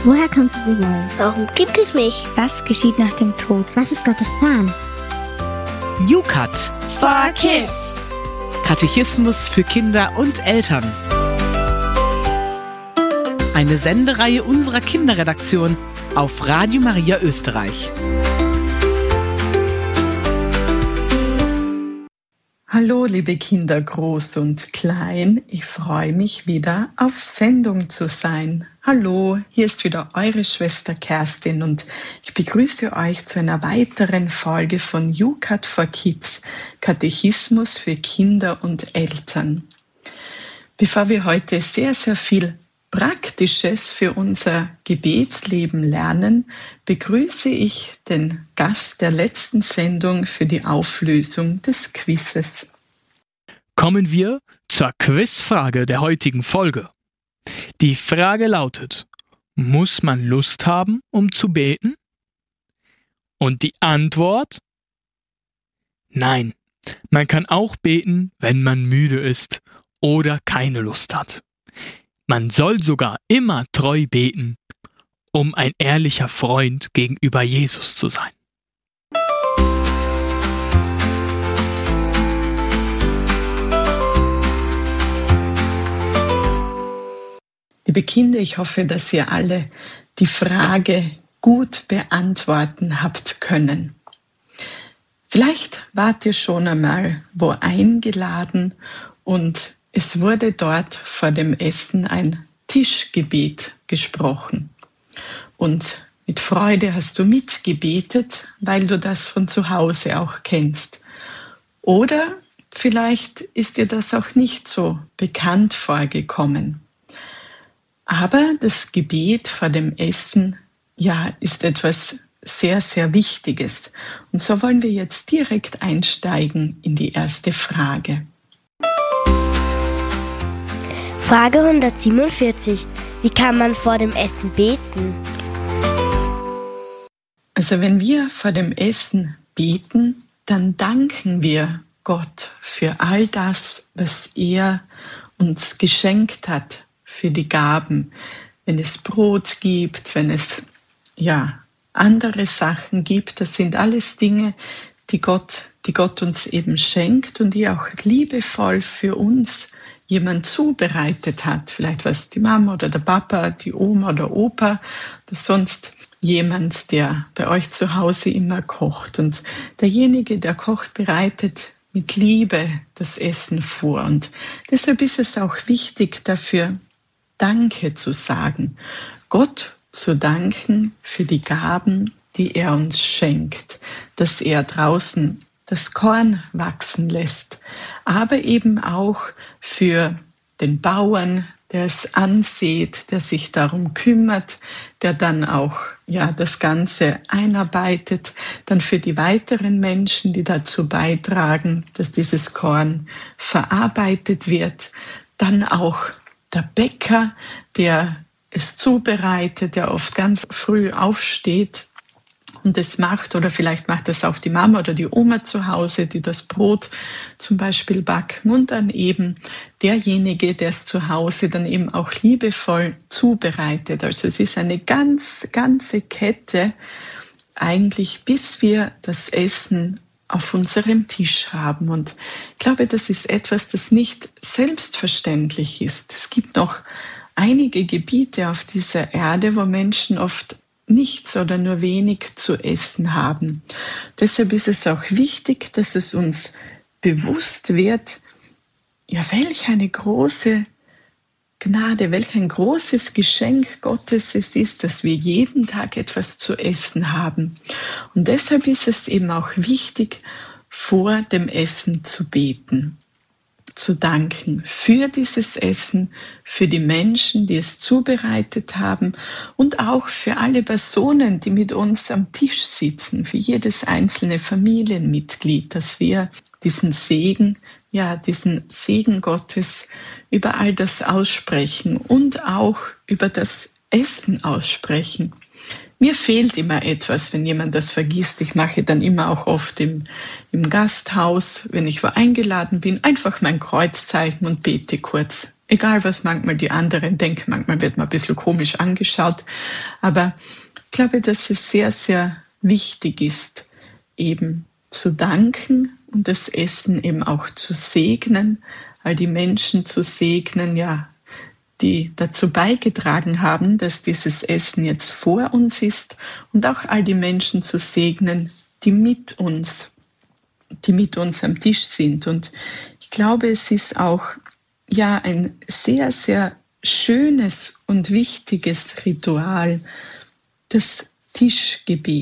Woher kommt diese Welt? Warum gibt es mich? Was geschieht nach dem Tod? Was ist Gottes Plan? YouCat For Kids. Katechismus für Kinder und Eltern. Eine Sendereihe unserer Kinderredaktion auf Radio Maria Österreich. Hallo liebe Kinder, groß und klein, ich freue mich wieder auf Sendung zu sein. Hallo, hier ist wieder eure Schwester Kerstin und ich begrüße euch zu einer weiteren Folge von YouCat for Kids, Katechismus für Kinder und Eltern. Bevor wir heute sehr, sehr viel Praktisches für unser Gebetsleben lernen, begrüße ich den Gast der letzten Sendung für die Auflösung des Quizzes. Kommen wir zur Quizfrage der heutigen Folge. Die Frage lautet: Muss man Lust haben, um zu beten? Und die Antwort: Nein, man kann auch beten, wenn man müde ist oder keine Lust hat. Man soll sogar immer treu beten, um ein ehrlicher Freund gegenüber Jesus zu sein. Liebe Kinder, ich hoffe, dass ihr alle die Frage gut beantworten habt können. Vielleicht wart ihr schon einmal wo eingeladen und es wurde dort vor dem Essen ein Tischgebet gesprochen. Und mit Freude hast du mitgebetet, weil du das von zu Hause auch kennst. Oder vielleicht ist dir das auch nicht so bekannt vorgekommen. Aber das Gebet vor dem Essen, ja, ist etwas sehr, sehr Wichtiges. Und so wollen wir jetzt direkt einsteigen in die erste Frage. Frage 147. Wie kann man vor dem Essen beten? Also wenn wir vor dem Essen beten, dann danken wir Gott für all das, was er uns geschenkt hat, für die Gaben. Wenn es Brot gibt, wenn es andere Sachen gibt, das sind alles Dinge, die Gott uns eben schenkt und die auch liebevoll für uns jemand zubereitet hat. Vielleicht was die Mama oder der Papa, die Oma oder Opa oder sonst jemand, der bei euch zu Hause immer kocht. Und derjenige, der kocht, bereitet mit Liebe das Essen vor. Und deshalb ist es auch wichtig, dafür Danke zu sagen. Gott zu danken für die Gaben, die er uns schenkt, dass er draußen das Korn wachsen lässt, aber eben auch für den Bauern, der es ansät, der sich darum kümmert, der dann auch das Ganze einarbeitet, dann für die weiteren Menschen, die dazu beitragen, dass dieses Korn verarbeitet wird, dann auch der Bäcker, der es zubereitet, der oft ganz früh aufsteht und es macht, oder vielleicht macht das auch die Mama oder die Oma zu Hause, die das Brot zum Beispiel backen, und dann eben derjenige, der es zu Hause dann eben auch liebevoll zubereitet. Also es ist eine ganze Kette eigentlich, bis wir das Essen auf unserem Tisch haben. Und ich glaube, das ist etwas, das nicht selbstverständlich ist. Es gibt noch einige Gebiete auf dieser Erde, wo Menschen oft nichts oder nur wenig zu essen haben. Deshalb ist es auch wichtig, dass es uns bewusst wird, welch eine große Gnade, welch ein großes Geschenk Gottes es ist, dass wir jeden Tag etwas zu essen haben. Und deshalb ist es eben auch wichtig, vor dem Essen zu beten, zu danken für dieses Essen, für die Menschen, die es zubereitet haben und auch für alle Personen, die mit uns am Tisch sitzen, für jedes einzelne Familienmitglied, dass wir diesen Segen Gottes über all das aussprechen und auch über das Essen aussprechen. Mir fehlt immer etwas, wenn jemand das vergisst. Ich mache dann immer auch oft im Gasthaus, wenn ich wo eingeladen bin, einfach mein Kreuzzeichen und bete kurz Egal, was manchmal die anderen denken, manchmal wird man ein bisschen komisch angeschaut, aber ich glaube, dass es sehr, sehr wichtig ist, eben zu danken und das Essen eben auch zu segnen, all die Menschen zu segnen, ja, die dazu beigetragen haben, dass dieses Essen jetzt vor uns ist und auch all die Menschen zu segnen, die mit uns am Tisch sind. Und ich glaube, es ist auch ja ein sehr, sehr schönes und wichtiges Ritual, das Tischgebet.